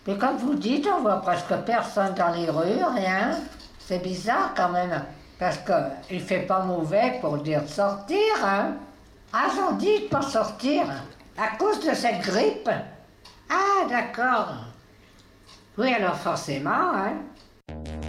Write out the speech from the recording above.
Et comme vous dites, on voit presque personne dans les rues, rien. C'est bizarre quand même, parce qu'il fait pas mauvais pour dire de sortir, hein. Ah, j'en dis de pas sortir, à cause de cette grippe. Ah, d'accord. Oui, alors forcément, hein.